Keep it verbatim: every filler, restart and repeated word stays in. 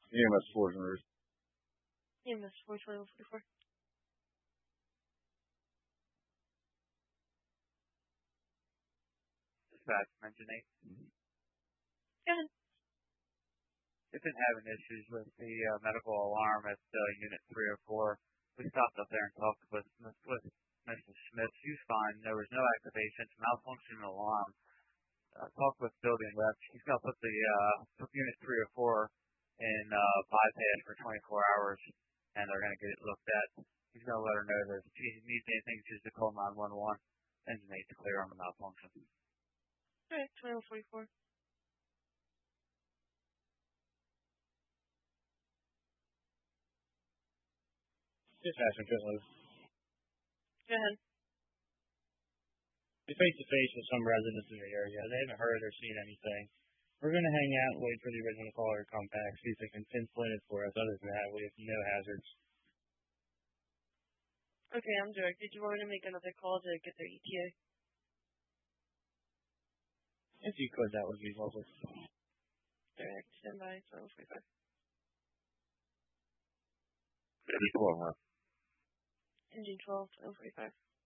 E M S four is ready. E M S four twenty-one forty-four. Dispatch, mention eight. Go ahead. They've been having issues with the uh, medical alarm at uh, Unit three oh four. We stopped up there and talked with, with Missus Smith. She was fine. There was no activation. It's a malfunctioning alarm. Uh, talked with building reps. He's going to put the uh, put Unit three oh four in uh, bypass for twenty-four hours, and they're going to get it looked at. He's going to let her know that if she needs anything, she's to call nine one one. Engine eight's clear on the malfunction. All right, twenty-one forty-four. Dispatch, I'm Chris. Go ahead. We face to face with some residents in the area. They haven't heard or seen anything. We're going to hang out and wait for the original caller to come back, see if they can pinpoint it for us. Other than that, we have no hazards. Okay, I'm Derek. Did you want me to make another call to get their E T A? If you could, that would be lovely. Derek, stand by. twenty-one forty-five. Engine twelve, huh? Engine twelve, twenty-one forty-five.